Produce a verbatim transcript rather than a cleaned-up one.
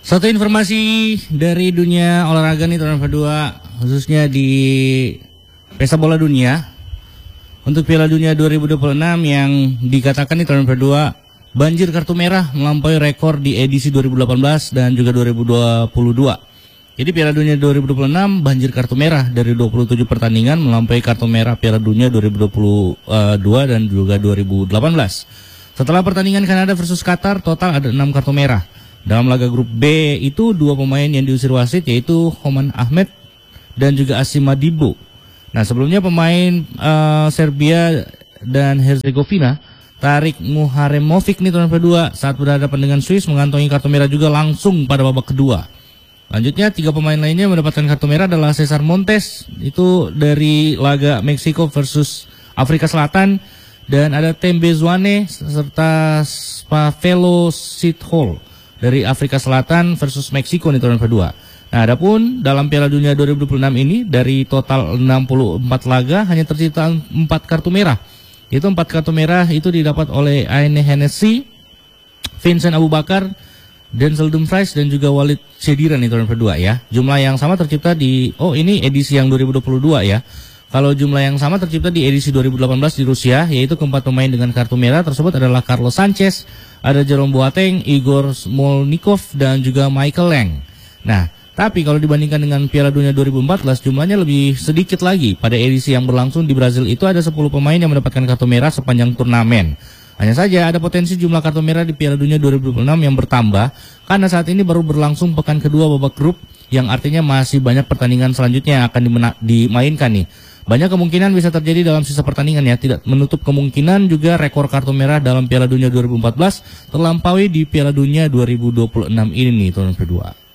Satu informasi dari dunia olahraga nih tahun dua, khususnya di pesta bola dunia. Untuk Piala Dunia dua ribu dua puluh enam yang dikatakan nih tahun dua, banjir kartu merah melampaui rekor di edisi dua ribu delapan belas dan juga dua ribu dua puluh dua. Jadi Piala Dunia dua ribu dua puluh enam banjir kartu merah dari dua puluh tujuh pertandingan melampaui kartu merah Piala Dunia dua ribu dua puluh dua dan juga dua ribu delapan belas. Setelah pertandingan Kanada versus Qatar, total ada enam kartu merah. Dalam laga grup B itu dua pemain yang diusir wasit yaitu Homan Ahmed dan juga Asim Madibo. Nah, sebelumnya pemain uh, Serbia dan Herzegovina Tarik Muharemovic nih tahun kedua saat berhadapan dengan Swiss mengantongi kartu merah juga langsung pada babak kedua. Lanjutnya tiga pemain lainnya mendapatkan kartu merah adalah Cesar Montes itu dari laga Meksiko versus Afrika Selatan, dan ada Tembe Zwane serta Pavelo Sithole dari Afrika Selatan versus Meksiko nih tahun kedua. Nah, adapun dalam Piala Dunia dua ribu dua puluh enam ini dari total enam puluh empat laga hanya tercipta empat kartu merah. Itu empat kartu merah itu didapat oleh Aine Hennessy, Vincent Abu Bakar, Denzel Dumfries dan juga Walid Chedira nih tahun kedua ya. Jumlah yang sama tercipta di oh ini edisi yang dua ribu dua puluh dua ya. Kalau jumlah yang sama tercipta di edisi dua ribu delapan belas di Rusia, yaitu keempat pemain dengan kartu merah tersebut adalah Carlos Sanchez, ada Jerome Boateng, Igor Smolnikov dan juga Michael Lang. Nah, tapi kalau dibandingkan dengan Piala Dunia dua ribu empat belas jumlahnya lebih sedikit lagi. Pada edisi yang berlangsung di Brazil itu ada sepuluh pemain yang mendapatkan kartu merah sepanjang turnamen. Hanya saja ada potensi jumlah kartu merah di Piala Dunia dua ribu dua puluh enam yang bertambah karena saat ini baru berlangsung pekan kedua babak grup, yang artinya masih banyak pertandingan selanjutnya yang akan dimainkan nih. Banyak kemungkinan bisa terjadi dalam sisa pertandingan ya, tidak menutup kemungkinan juga rekor kartu merah dalam Piala Dunia dua ribu empat belas terlampaui di Piala Dunia dua ribu dua puluh enam ini nih tahun kedua.